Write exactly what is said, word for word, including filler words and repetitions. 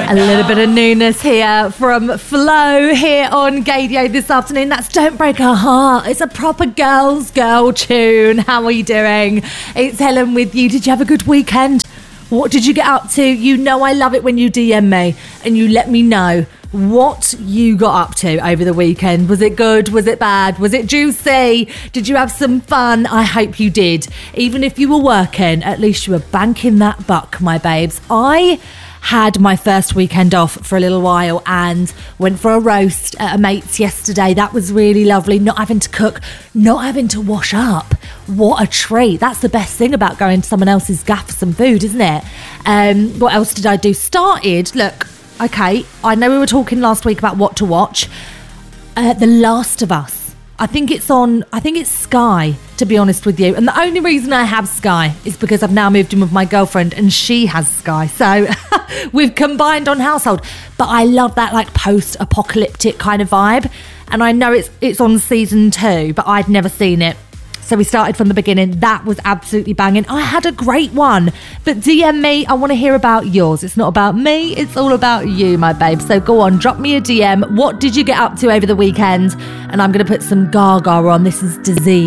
A little bit of newness here from Flo here on Gaydio this afternoon. That's Don't Break Her Heart. It's a proper girls' girl tune. How are you doing? It's Helen with you. Did you have a good weekend? What did you get up to? You know I love it when you D M me and you let me know what you got up to over the weekend. Was it good? Was it bad? Was it juicy? Did you have some fun? I hope you did. Even if you were working, at least you were banking that buck, my babes. I had my first weekend off for a little while and went for a roast at a mate's yesterday. That was really lovely. Not having to cook, not having to wash up. What a treat. That's the best thing about going to someone else's gaff for some food, isn't it? Um, what else did I do? Started, look, okay, I know we were talking last week about what to watch. Uh, The Last of Us. I think it's on, I think it's Sky, to be honest with you. And the only reason I have Sky is because I've now moved in with my girlfriend and she has Sky. So we've combined on household. But I love that like post-apocalyptic kind of vibe. And I know it's it's on season two, but I'd never seen it. So we started from the beginning. That was absolutely banging. I had a great one. But D M me. I want to hear about yours. It's not about me. It's all about you, my babe. So go on, drop me a D M. What did you get up to over the weekend? And I'm going to put some Gaga on. This is Disease.